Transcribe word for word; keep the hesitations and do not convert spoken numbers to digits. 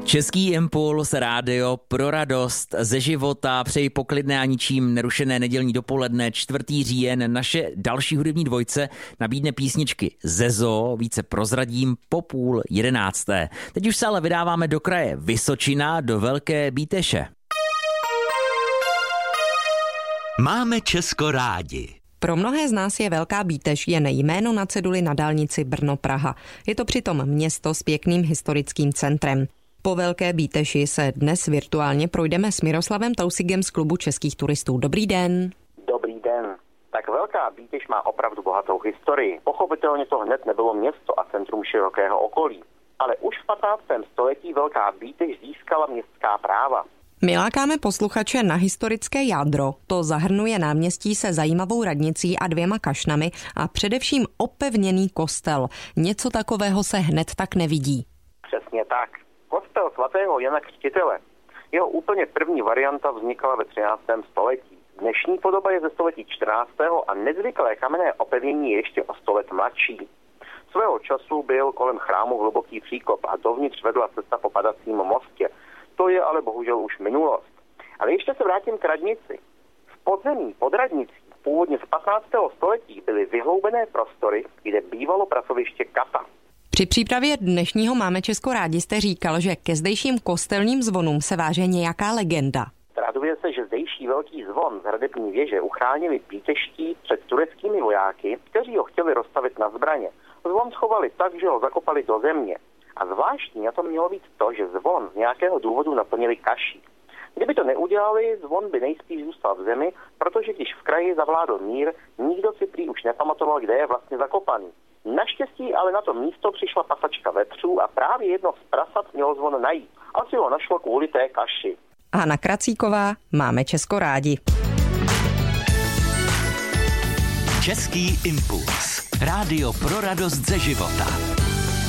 Český impuls, rádio pro radost ze života, přeji poklidné a ničím nerušené nedělní dopoledne, čtvrtý říjen. Naše další hudební dvojce nabídne písničky ze Zoo, více prozradím po půl jedenácté. Teď už se ale vydáváme do kraje Vysočina, do Velké Bíteše. Máme Česko rádi. Pro mnohé z nás je Velká Bíteš jen jméno na ceduli na dálnici Brno-Praha. Je to přitom město s pěkným historickým centrem. Po Velké Bíteši se dnes virtuálně projdeme s Miroslavem Tausigem z klubu českých turistů. Dobrý den. Dobrý den. Tak Velká Bíteš má opravdu bohatou historii. Pochopitelně to hned nebylo město a centrum širokého okolí. Ale už v patnáctém století Velká Bíteš získala městská práva. My lákáme posluchače na historické jádro. To zahrnuje náměstí se zajímavou radnicí a dvěma kašnami a především opevněný kostel. Něco takového se hned tak nevidí. Přesně tak. Kostel svatého Jana Křtitele. Jeho úplně první varianta vznikala ve třináctém století. Dnešní podoba je ze století čtrnáctého a nezvyklé kamenné opevnění je ještě o sto let mladší. Svého času byl kolem chrámu hluboký příkop a dovnitř vedla cesta po padacím mostě. To je ale bohužel už minulost. Ale ještě se vrátím k radnici. V podzemí pod radnicí původně z patnáctého století byly vyhloubené prostory, kde bývalo pracoviště kata. Při přípravě dnešního Máme Česko rádi jste říkal, že ke zdejším kostelním zvonům se váže nějaká legenda. Traduje se, že zdejší velký zvon z hradební věže uchránili bíteští před tureckými vojáky, kteří ho chtěli rozstavit na zbraně. Zvon schovali tak, že ho zakopali do země. A zvláštní na tom mělo být to, že zvon z nějakého důvodu naplnili kaší. Kdyby to neudělali, zvon by nejspíš zůstal v zemi, protože když v kraji zavládl mír, nikdo si prý už nepamatoval, kde je vlastně zakopaný. Naštěstí ale na to místo přišla pasačka vepřů a právě jedno z prasat mělo zvon najít. Asi ho našlo kvůli té kaši. Hana Kracíková, Máme Česko rádi. Český impuls. Rádio pro radost ze života.